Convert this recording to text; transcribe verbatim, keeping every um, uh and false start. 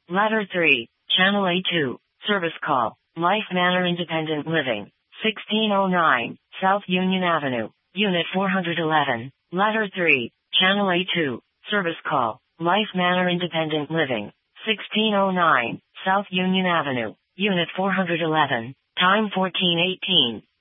Ladder three, Channel A two, Service Call, Life Manor Independent Living, sixteen oh nine, South Union Avenue, Unit four eleven. Ladder three, Channel A two, Service Call, Life Manor Independent Living, sixteen oh nine, South Union Avenue, Unit four eleven. Time fourteen eighteen.